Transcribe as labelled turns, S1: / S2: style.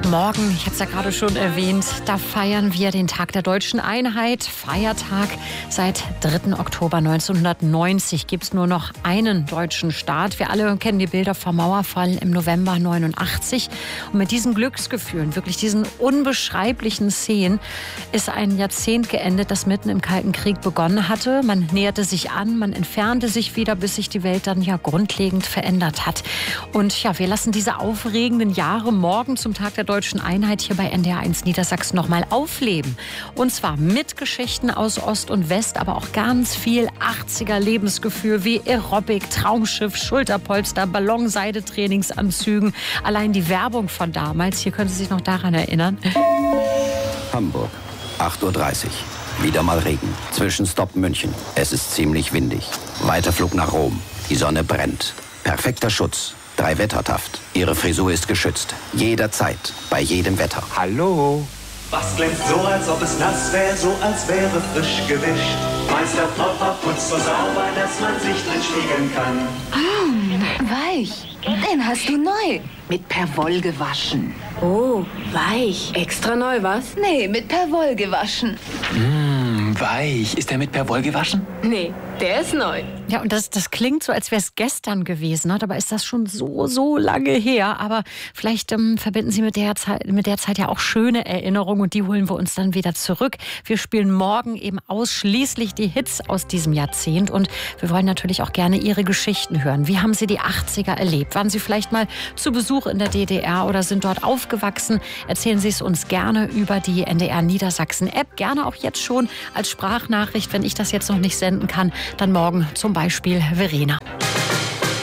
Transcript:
S1: Morgen, ich habe es ja gerade schon erwähnt, da feiern wir den Tag der Deutschen Einheit, Feiertag. Seit 3. Oktober 1990 gibt es nur noch einen deutschen Staat. Wir alle kennen die Bilder vom Mauerfall im November 89. Und mit diesen Glücksgefühlen, wirklich diesen unbeschreiblichen Szenen, ist ein Jahrzehnt geendet, das mitten im Kalten Krieg begonnen hatte. Man näherte sich an, man entfernte sich wieder, bis sich die Welt dann ja grundlegend verändert hat. Und ja, wir lassen diese aufregenden Jahre morgen zum Tag der Deutschen Einheit hier bei NDR1 Niedersachsen noch mal aufleben. Und zwar mit Geschichten aus Ost und West, aber auch ganz viel 80er Lebensgefühl wie Aerobic, Traumschiff, Schulterpolster, Ballonseidetrainingsanzügen. Allein die Werbung von damals, hier können Sie sich noch daran erinnern.
S2: Hamburg, 8:30 Uhr. Wieder mal Regen. Zwischenstopp München. Es ist ziemlich windig. Weiterflug nach Rom. Die Sonne brennt. Perfekter Schutz. 3 Wettertaft. Ihre Frisur ist geschützt. Jederzeit. Bei jedem Wetter.
S3: Hallo?
S4: Was glänzt so, als ob es nass wäre, so als wäre frisch gewischt. Meister Propper putzt so sauber, dass man sich drin spiegeln kann.
S5: Weich. Den hast du neu. Mit Perwoll gewaschen.
S6: Oh, weich. Extra neu, was?
S5: Nee, mit Perwoll gewaschen.
S3: Weich. Ist der mit Perwoll gewaschen?
S6: Nee, der ist neu.
S1: Ja, und das klingt so, als wäre es gestern gewesen. Ne? Dabei ist das schon so lange her. Aber vielleicht verbinden Sie mit der Zeit ja auch schöne Erinnerungen. Und die holen wir uns dann wieder zurück. Wir spielen morgen eben ausschließlich die Hits aus diesem Jahrzehnt. Und wir wollen natürlich auch gerne Ihre Geschichten hören. Wie haben Sie die 80er erlebt? Waren Sie vielleicht mal zu Besuch in der DDR oder sind dort aufgewachsen? Erzählen Sie es uns gerne über die NDR Niedersachsen App. Gerne auch jetzt schon als Sprachnachricht. Wenn ich das jetzt noch nicht senden kann, dann morgen zum Beispiel Verena.